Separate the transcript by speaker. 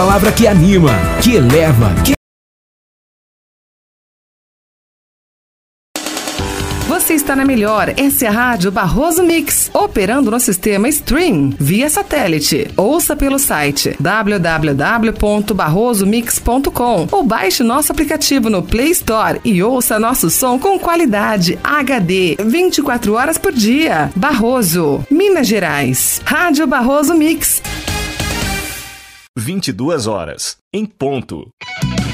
Speaker 1: palavra que anima, que eleva, que...
Speaker 2: Você está na melhor, essa é a Rádio Barroso Mix, operando no sistema Stream, via satélite. Ouça pelo site www.barrosomix.com ou baixe nosso aplicativo no Play Store e ouça nosso som com qualidade HD, 24 horas por dia. Barroso, Minas Gerais. Rádio Barroso Mix.
Speaker 3: 22 horas, em ponto.